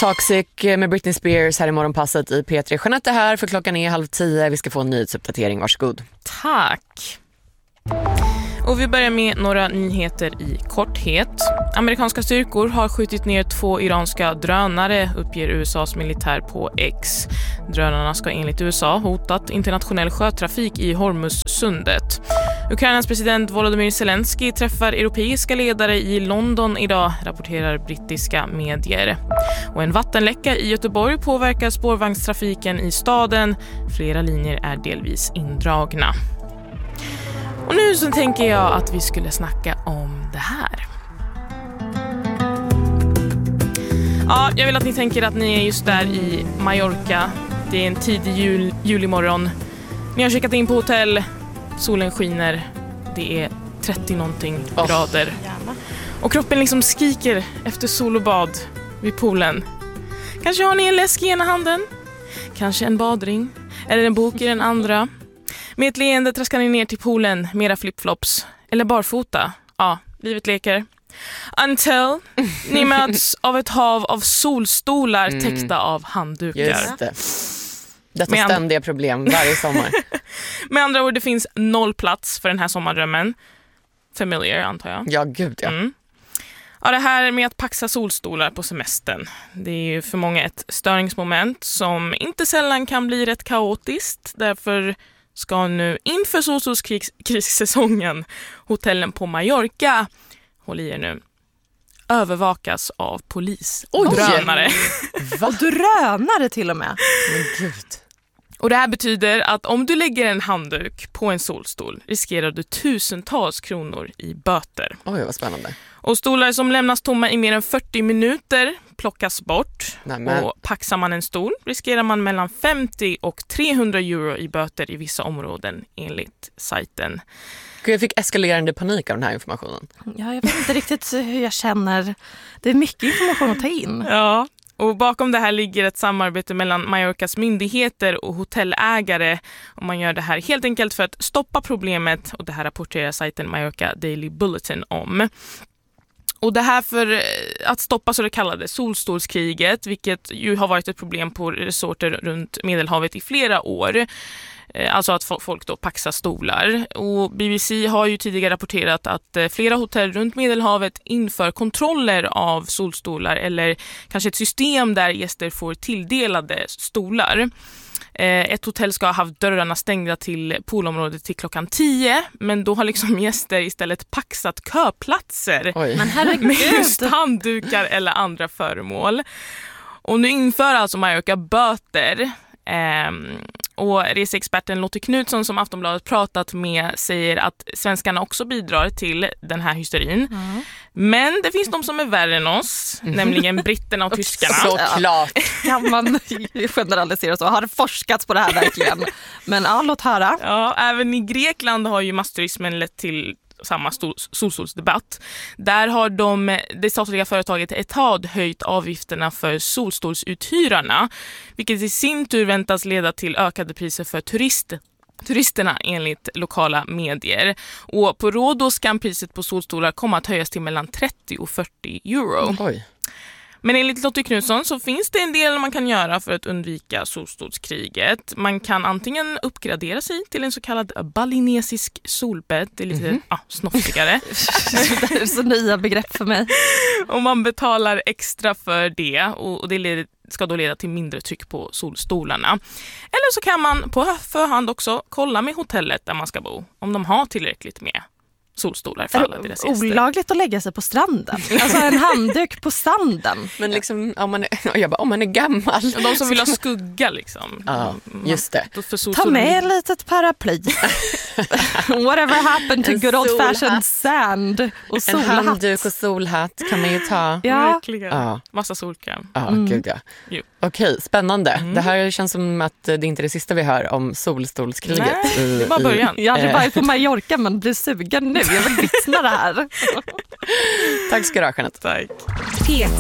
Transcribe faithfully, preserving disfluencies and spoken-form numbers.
Toxic med Britney Spears här i morgonpasset i P tre. Jeanette är här för klockan är halv tio. Vi ska få en nyhetsuppdatering, varsågod. Tack. Och vi börjar med några nyheter i korthet. Amerikanska styrkor har skjutit ner två iranska drönare, uppger U S A:s militär på X. Drönarna ska enligt U S A hotat internationell sjötrafik i Hormuzsundet. Ukrainas president Volodymyr Zelensky träffar europeiska ledare i London idag, rapporterar brittiska medier. Och en vattenläcka i Göteborg påverkar spårvagnstrafiken i staden. Flera linjer är delvis indragna. Och nu så tänker jag att vi skulle snacka om det här. Ja, jag vill att ni tänker att ni är just där i Mallorca. Det är en tidig jul, julimorgon. Ni har checkat in på hotell. Solen skiner. Det är trettio någonting oh. grader. Och kroppen liksom skriker efter sol och bad vid poolen. Kanske har ni en läsk i ena handen. Kanske en badring. Eller en bok i den andra. Med ett leende traskar ni ner till poolen, mera flipflops. Eller barfota. Ja, livet leker. Until ni möts av ett hav av solstolar mm. täckta av handdukar. Just det. Detta and- ständiga problem varje sommar. Med andra ord, det finns noll plats för den här sommardrömmen. Familiar, antar jag. Ja, gud ja. Mm. Ja, det här med att paxa solstolar på semestern. Det är ju för många ett störningsmoment som inte sällan kan bli rätt kaotiskt. Därför ska nu inför solstolskrigssäsongen hotellen på Mallorca, håll i er nu, övervakas av polis och Oj. drönare. Vad drönare till och med. Men gud. Och det här betyder att om du lägger en handduk på en solstol riskerar du tusentals kronor i böter. Oj, vad spännande. Och stolar som lämnas tomma i mer än fyrtio minuter plockas bort. Nämen. Och paxar man en stol riskerar man mellan femtio och trehundra euro i böter i vissa områden enligt sajten. Gud, jag fick eskalerande panik av den här informationen. Ja, jag vet inte riktigt hur jag känner. Det är mycket information att ta in. Ja. Och bakom det här ligger ett samarbete mellan Mallorcas myndigheter och hotellägare. Och man gör det här helt enkelt för att stoppa problemet. Och det här rapporterar sajten Mallorca Daily Bulletin om. Och det här för att stoppa så det kallade solstolskriget, vilket ju har varit ett problem på resorter runt Medelhavet i flera år. Alltså att folk då paxar stolar. Och B B C har ju tidigare rapporterat att flera hotell runt Medelhavet inför kontroller av solstolar eller kanske ett system där gäster får tilldelade stolar. Ett hotell ska ha haft dörrarna stängda till poolområdet till klockan tio, men då har liksom gäster istället paxat köplatser. Oj. Men herregud. Med just handdukar eller andra föremål. Och nu inför alltså Mallorca böter. Um, och reseexperten Lotte Knutsson som Aftonbladet pratat med säger att svenskarna också bidrar till den här hysterin. Mm. Men det finns de som är värre än oss, mm. nämligen britterna och tyskarna. Såklart. Kan man generalisera så? Har det forskats på det här verkligen? Men ja, låt höra. Ja, även i Grekland har ju massturismen lett till samma solstolsdebatt. Där har de, det statliga företaget Etad höjt avgifterna för solstolsuthyrarna, vilket i sin tur väntas leda till ökade priser för turist, turisterna enligt lokala medier. Och på Rhodos kan priset på solstolar komma att höjas till mellan trettio och fyrtio euro. Oj. Men enligt Lotte Knutsson så finns det en del man kan göra för att undvika solstolskriget. Man kan antingen uppgradera sig till en så kallad balinesisk solbädd. Det är lite mm-hmm. ja, snofsigare. Det är så nya begrepp för mig. Och man betalar extra för det och det leder, ska då leda till mindre tryck på solstolarna. Eller så kan man på förhand också kolla med hotellet där man ska bo om de har tillräckligt med solstolar för alla deras gäster. Olagligt att lägga sig på stranden. Alltså en handduk på sanden. Men liksom, om man är, jag bara, om man är gammal. Och de som vill ha skugga liksom. Ja, just det. Ta med ett litet paraply. Whatever happened to good old fashioned sand och solhatt. En handduk och solhatt kan man ju ta. Ja. Ja. Massa solkräm. Ja, mm. gud ja. Jo. Okej, spännande. Mm. Det här känns som att det inte är det sista vi hör om solstolskriget. Nej, i, det var början. I, jag hade varit på Mallorca men blir sugen nu. Jag vill vittna det här. Tack ska du ha, Jeanette. Tack. P